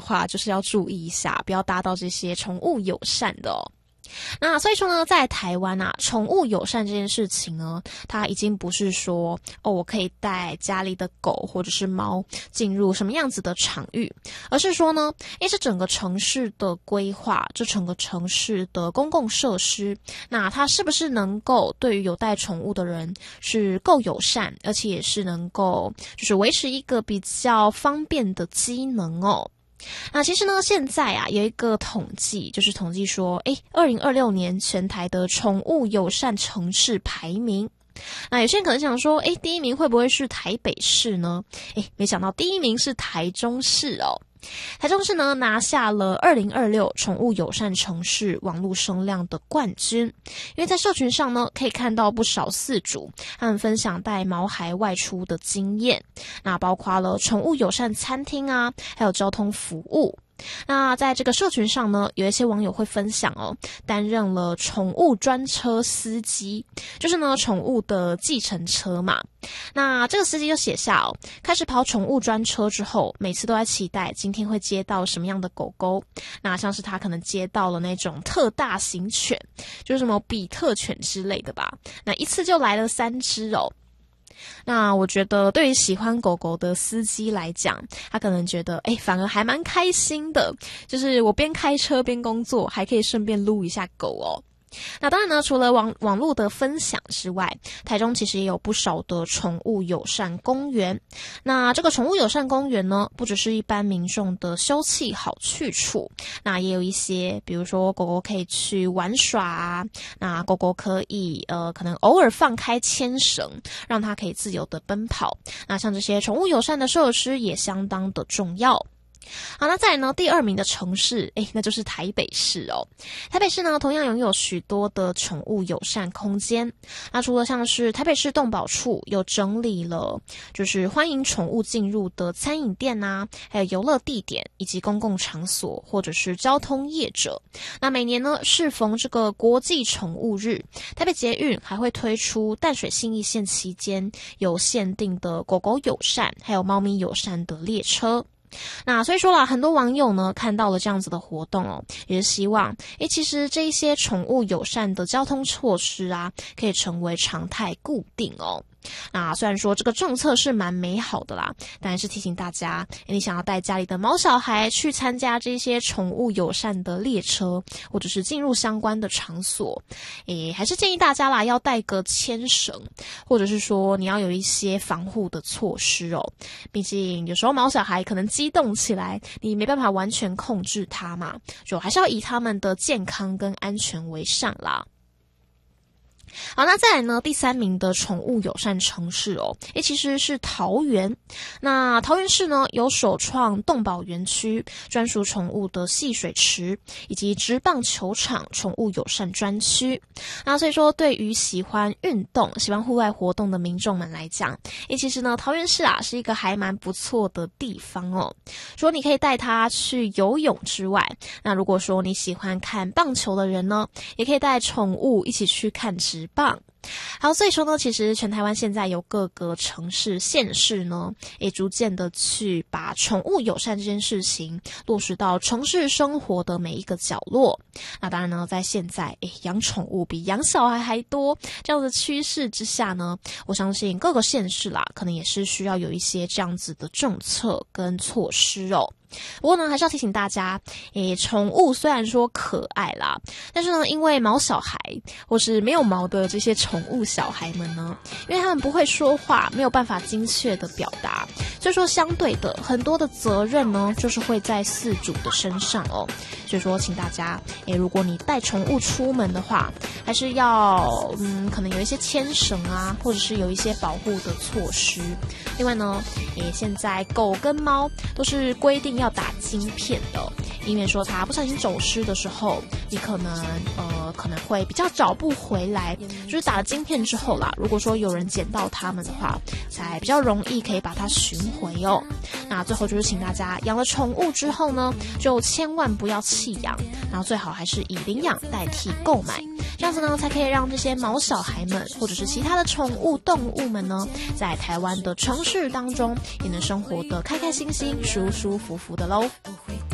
话，就是要注意一下，不要搭到这些宠物友善的哦。那所以说呢，在台湾啊，宠物友善这件事情呢，它已经不是说我可以带家里的狗或者是猫进入什么样子的场域，而是说呢，这整个城市的规划，这整个城市的公共设施，那它是不是能够对于有带宠物的人是够友善，而且也是能够就是维持一个比较方便的机能哦。那其实呢，现在啊有一个统计，就是统计说，2026年全台的宠物友善城市排名。那有些人可能想说，第一名会不会是台北市呢？没想到第一名是台中市哦。台中市呢拿下了2026宠物友善城市网络声量的冠军，因为在社群上呢可以看到不少饲主他们分享带毛孩外出的经验，那包括了宠物友善餐厅啊，还有交通服务。那在这个社群上呢，有一些网友会分享担任了宠物专车司机，就是呢宠物的计程车嘛。那这个司机就写下开始跑宠物专车之后，每次都在期待今天会接到什么样的狗狗。那像是他可能接到了那种特大型犬，就是什么比特犬之类的吧，那一次就来了3只哦。那我觉得对于喜欢狗狗的司机来讲，他可能觉得反而还蛮开心的，就是我边开车边工作，还可以顺便撸一下狗哦。那当然呢，除了网络的分享之外，台中其实也有不少的宠物友善公园。那这个宠物友善公园呢，不只是一般民众的休憩好去处，那也有一些，比如说狗狗可以去玩耍啊，那狗狗可以可能偶尔放开牵绳，让它可以自由的奔跑。那像这些宠物友善的设施也相当的重要。好，那再来呢，第2名的城市，那就是台北市哦。台北市呢，同样拥有许多的宠物友善空间。那除了像是台北市动保处有整理了，就是欢迎宠物进入的餐饮店啊，还有游乐地点以及公共场所或者是交通业者。那每年呢，适逢这个国际宠物日，台北捷运还会推出淡水信义线期间有限定的狗狗友善还有猫咪友善的列车。那所以说啦，很多网友呢看到了这样子的活动也是希望其实这一些宠物友善的交通措施啊，可以成为常态固定哦。那虽然说这个政策是蛮美好的啦，但还是提醒大家，你想要带家里的毛小孩去参加这些宠物友善的列车，或者是进入相关的场所，还是建议大家啦要带个牵绳，或者是说你要有一些防护的措施哦。毕竟有时候毛小孩可能激动起来，你没办法完全控制它嘛，就还是要以他们的健康跟安全为上啦。好，那再来呢，第3名的宠物友善城市其实是桃园。那桃园市呢，有首创动保园区、专属宠物的戏水池，以及职棒球场宠物友善专区。那所以说，对于喜欢运动、喜欢户外活动的民众们来讲，其实呢，桃园市啊是一个还蛮不错的地方哦。除了你可以带他去游泳之外，那如果说你喜欢看棒球的人呢，也可以带宠物一起去看职棒。好，所以说呢，其实全台湾现在有各个城市县市呢，也逐渐的去把宠物友善这件事情落实到城市生活的每一个角落。那当然呢，在现在养宠物比养小孩还多这样的趋势之下呢，我相信各个县市啦，可能也是需要有一些这样子的政策跟措施哦。不过呢，还是要提醒大家，宠物虽然说可爱啦，但是呢，因为毛小孩或是没有毛的这些宠物小孩们呢，因为他们不会说话，没有办法精确的表达，所以说相对的很多的责任呢，就是会在饲主的身上哦。所以说，请大家，如果你带宠物出门的话，还是要可能有一些牵绳啊，或者是有一些保护的措施。另外呢，现在狗跟猫都是规定要打晶片的，以免说它不小心走失的时候，你可能会比较找不回来。就是打了晶片之后啦，如果说有人捡到它们的话，才比较容易可以把它寻回哦。那最后就是请大家养了宠物之后呢，就千万不要弃养，然后最好还是以领养代替购买，这样子呢才可以让这些毛小孩们或者是其他的宠物动物们呢，在台湾的城市当中也能生活得开开心心、舒舒服服的咯。